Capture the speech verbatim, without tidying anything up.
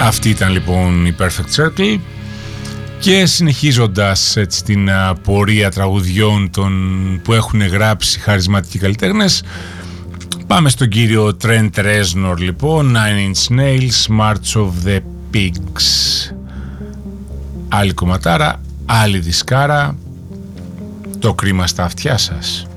Αυτή ήταν λοιπόν η Perfect Circle. Και συνεχίζοντας έτσι την α, πορεία τραγουδιών των, που έχουν γράψει χαρισματικοί καλλιτέχνες, πάμε στον κύριο Trent Reznor λοιπόν, Nine Inch Nails, March of the Pigs. Άλλη κομματάρα, άλλη δισκάρα, το κρίμα στα αυτιά σας.